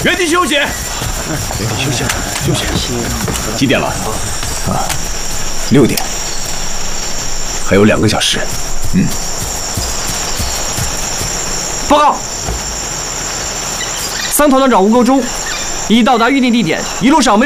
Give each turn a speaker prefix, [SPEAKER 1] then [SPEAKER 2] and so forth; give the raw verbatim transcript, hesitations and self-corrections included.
[SPEAKER 1] 原地休息。原
[SPEAKER 2] 地休息，休息。几点了？啊，六点。还有两个小时。嗯。
[SPEAKER 3] 报告，三团团长吴沟中已到达预定地点，一路上没有。